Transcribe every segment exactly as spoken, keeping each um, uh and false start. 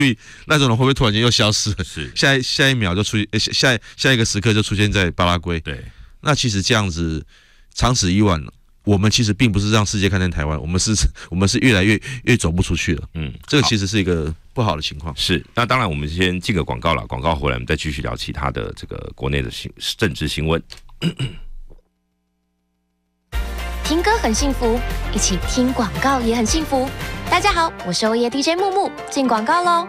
那种人会不会突然间又消失？ 是下一下一秒就出现，下下一个时刻就出现在巴拉圭。 对， 那其实这样子长此以往，我们其实并不是让世界看见台湾，我们是我们是越来越越走不出去了。嗯，这个其实是一个不好的情况。 是，那当然我们先进个广告了，广告回来我们再继续聊其他的这个国内的新政治新闻。 听歌很幸福，一起听广告也很幸福。大家好，我是欧耶 D J 木木，进广告喽。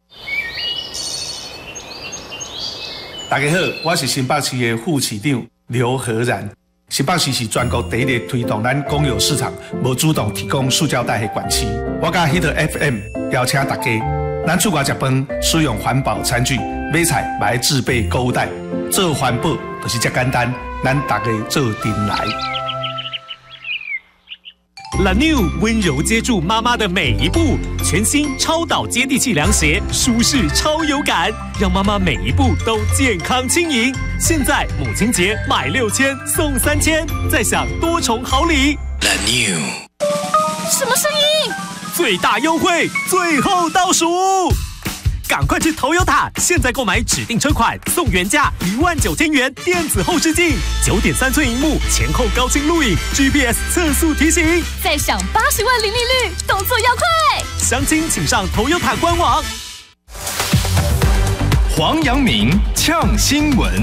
大家好，我是新北市的副市长刘和然。新北市是全国第一个推动咱公有市场无主动提供塑胶袋的县市。我甲 Hit F M 邀请大家，咱出外食饭使用环保餐具，买菜买自备购物袋，做环保就是这简单。咱大家做阵来。 La New 温柔接住妈妈的每一步，全新超导接地气凉鞋，舒适超有感，让妈妈每一步都健康轻盈。现在母亲节买六千送三千，再享多重好礼。La New 什么声音？ 最大优惠，最后倒数。赶快去 Toyota， 现在购买指定车款送原价一万九千元电子后视镜，九点三寸萤幕，前后高清录影 ，G P S 测速提醒， 再享八十万零利率，动作要快！ 详情请上 Toyota 官网。 黄阳明呛新闻。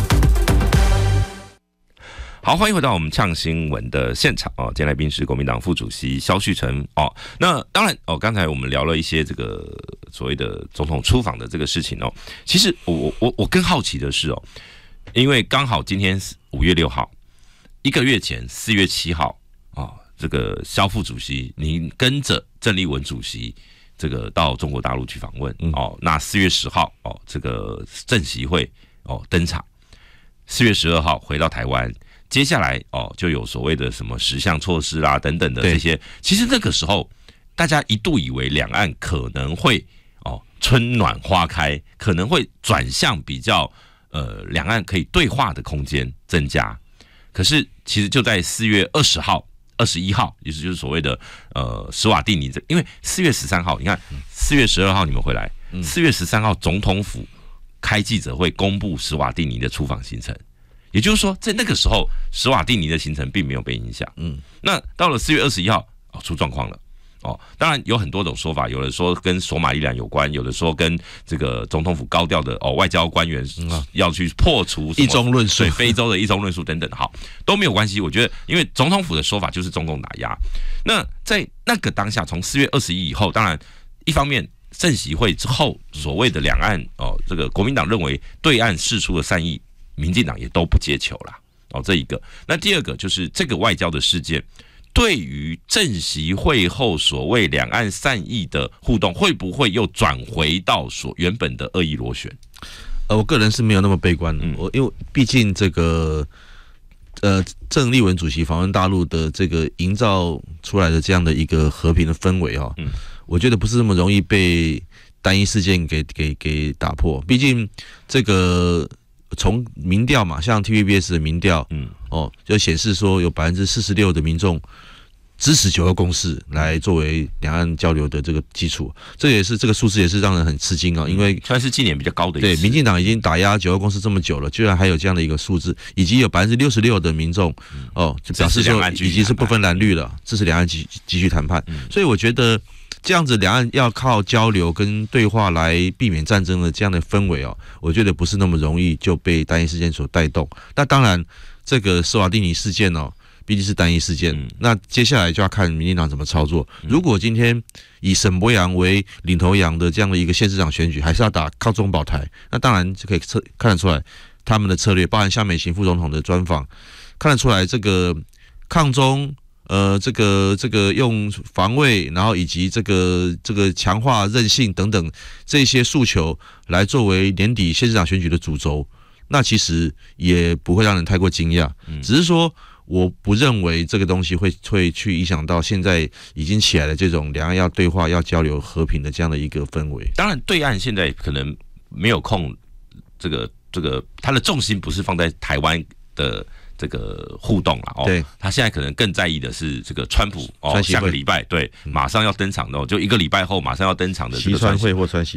好，欢迎回到我们呛新闻的现场哦。今天来宾是国民党副主席萧旭晨哦。那当然哦，刚才我们聊了一些这个所谓的总统出访的这个事情哦。其实我我我更好奇的是哦，因为刚好今天五月六号，一个月前四月七号啊，这个萧副主席您跟着郑丽文主席这个到中国大陆去访问哦。那四月十号哦，这个政协会哦登场，四月十二号回到台湾。接下来哦，就有所谓的什么十项措施啦等等的这些，其实那个时候大家一度以为两岸可能会哦春暖花开，可能会转向比较呃两岸可以对话的空间增加。可是其实就在四月二十号、二十一号，也就是所谓的呃史瓦蒂尼这，因为四月十三号，你看四月十二号你们回来，四月十三号总统府开记者会公布史瓦蒂尼的出访行程。也就是说，在那个时候，史瓦蒂尼的行程并没有被影响。嗯，那到了四月二十一号，哦，出状况了。哦，当然有很多种说法，有的说跟索马利兰有关，有的说跟这个总统府高调的哦外交官员要去破除一中论述， 对非洲的一中论述等等，好都没有关系。我觉得，因为总统府的说法就是中共打压。那在那个当下，从四月二十一以后，当然一方面政协会之后，所谓的两岸哦，这个国民党认为对岸释出的善意。民进党也都不接球啦，哦，这一个。那第二个就是这个外交的事件，对于政协会后所谓两岸善意的互动，会不会又转回到所原本的恶意螺旋？ 呃，我个人是没有那么悲观的，嗯、我因为毕竟这个呃郑丽文主席访问大陆的这个营造出来的这样的一个和平的氛围哈、哦，嗯、我觉得不是那么容易被单一事件给给给打破，毕竟这个。从民调嘛，像 T V B S 的民调，嗯，哦，就显示说有百分之四十六的民众支持九二共识来作为两岸交流的这个基础，这也是这个数字也是让人很吃惊啊、哦，因为算是今年比较高的一对，民进党已经打压九二共识这么久了，居然还有这样的一个数字，以及有百分之六十六的民众哦，就表示说已经是不分蓝绿了，支持两岸继继续谈判，嗯、所以我觉得。这样子，两岸要靠交流跟对话来避免战争的这样的氛围哦，我觉得不是那么容易就被单一事件所带动。那当然，这个史瓦蒂尼事件哦，毕竟是单一事件，嗯、那接下来就要看民进党怎么操作。如果今天以沈伯洋为领头羊的这样的一个县市长选举，还是要打抗中保台，那当然就可以测看得出来他们的策略，包含夏美琴副总统的专访，看得出来这个抗中。呃，这个这个用防卫，然后以及这个这个强化韧性等等这些诉求来作为年底县市长选举的主轴，那其实也不会让人太过惊讶。只是说，我不认为这个东西会会去影响到现在已经起来的这种两岸要对话、要交流、和平的这样的一个氛围。 当然，对岸现在可能没有空，这个这个他的重心不是放在台湾的。这个互动啦，哦，对，他现在可能更在意的是这个川普哦，下个礼拜对，马上要登场的，就一个礼拜后马上要登场的这个川会或川协